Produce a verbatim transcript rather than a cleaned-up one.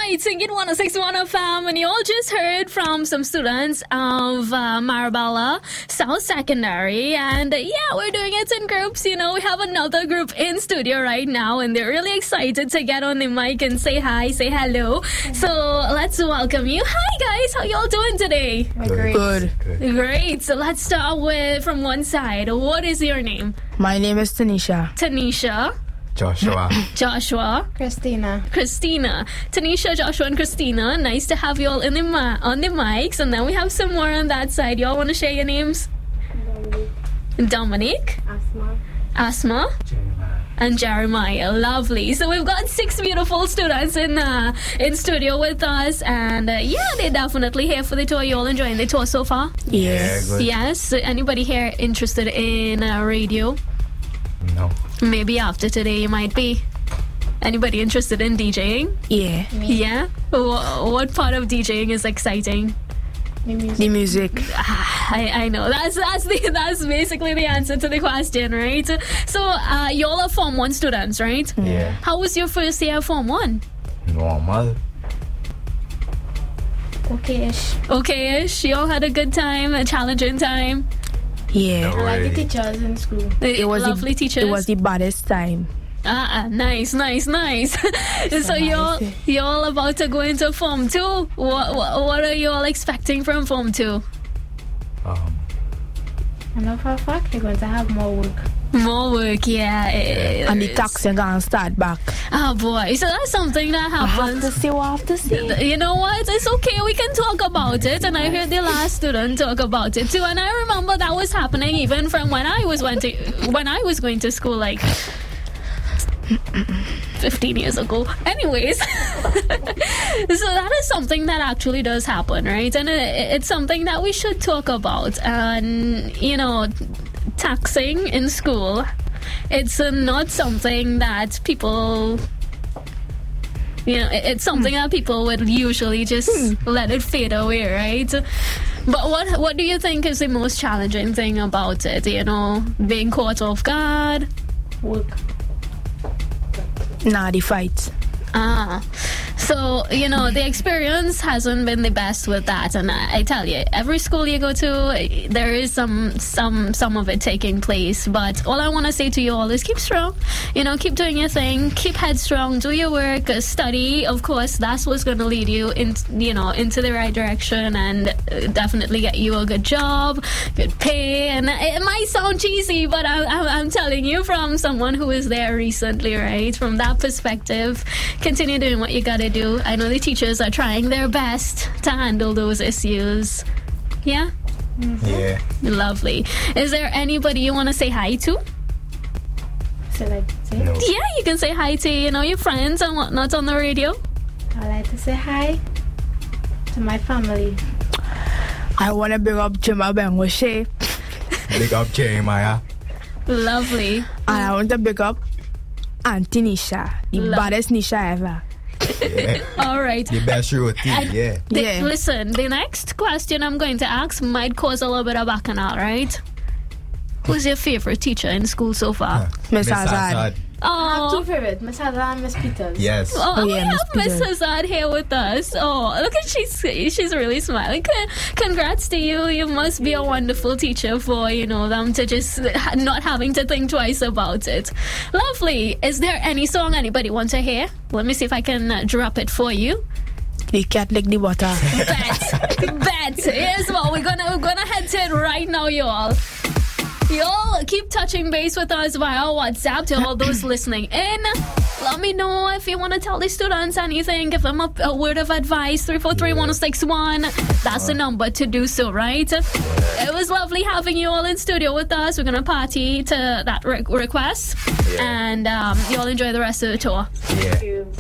right, singing one oh six point one F M, and you all just heard from some students of uh, Marabella South Secondary, and uh, yeah, we're doing it in groups. You know, we have another group in studio right now, and they're really excited to get on the mic and say hi, say hello. So let's welcome you. Hi guys, how y'all doing today? Great. Good. Great. So let's start with from one side. What is your name? My name is Tanisha. Tanisha. Joshua. Joshua. Christina. Christina. Tanisha, Joshua, and Christina. Nice to have you all in the ma- on the mics. And then we have some more on that side. Y'all want to share your names? Dominique. Dominique. Asma. Asma. Jeremiah. And Jeremiah. Lovely. So we've got six beautiful students in uh, in studio with us. And uh, yeah, they're definitely here for the tour. You all enjoying the tour so far? Yes. Yeah, good. Yes. Anybody here interested in uh, radio? No. Maybe after today you might be. Anybody interested in DJing? Yeah. Yeah? Wh- What part of DJing is exciting? The music. The music. I, I know. That's that's the that's basically the answer to the question, right? So uh, you all are Form one students, right? Yeah. How was your first year of Form one? Normal. Okay-ish. Okay-ish? You all had a good time, a challenging time? Yeah. I like the Already. teachers in school. It was Lovely the, teachers? It was the baddest time. Ah, ah, nice, nice, nice. So you're you're all about to go into Form two. What, what what are you all expecting from Form two? Um, I know for a fact they're going to have more work. More work, yeah. it- And the it's- taxing gonna start back. Oh boy, so that's something that I have happens. to see what I have to see. You know what? It's okay. We can talk about it. And I heard the last student talk about it too. And I remember that was happening even from when I was went to when I was going to school, like fifteen years ago. Anyways, so that is something that actually does happen, right? And it, it's something that we should talk about. And you know, taxing in school, it's uh, not something that people. You know, it- it's something that people would usually just let it fade away, right? But what what do you think is the most challenging thing about it? You know, being caught off guard. Work. Nah, the fight. Ah, so you know the experience hasn't been the best with that, and I, I tell you, every school you go to, there is some some some of it taking place. But all I want to say to you all is keep strong. You know, keep doing your thing, keep headstrong, do your work, uh, study. Of course, that's what's going to lead you in, you know, into the right direction, and uh, definitely get you a good job, good pay. And it might sound cheesy, but I, I, I'm telling you from someone who was there recently, right? From that perspective. Continue doing what you gotta do. I know the teachers are trying their best to handle those issues. Yeah? yeah. Lovely. Is there anybody you want to say hi to? So like say, No. Yeah, you can say hi to, you know, your friends and whatnot on the radio. I like to say hi to my family. I want to bring up Jima Bengoshe. Big up Jeremiah. Lovely. And I want to bring up Auntie Nisha. The Love. baddest Nisha ever. Yeah. All right. The best roti, And- yeah. The- Yeah. Listen, the next question I'm going to ask might cause a little bit of bacchanal, right? Who's your favorite teacher in school so far? Miss Azad. I have Oh, two favorites, Miss Hazard and Miss Peters. Yes. Oh, Oh, we yeah, have Miss Miss Peter. Hazard here with us. Oh, look at she's she's really smiling. Con- Congrats to you. You must be a wonderful teacher for, you know, them to just ha- not having to think twice about it. Lovely. Is there any song anybody wants to hear? Let me see if I can uh, drop it for you. The cat lick the butter. Bet. Bet. Here's what we're gonna we're gonna head to it right now, y'all. Y'all keep touching base with us via WhatsApp to all those listening in. Let me know if you want to tell the students anything, give them a, a word of advice. three four three, one oh six one. That's the number to do so, right? It was lovely having you all in studio with us. We're going to party to that re- request. Yeah. And um, you all enjoy the rest of the tour. Yeah.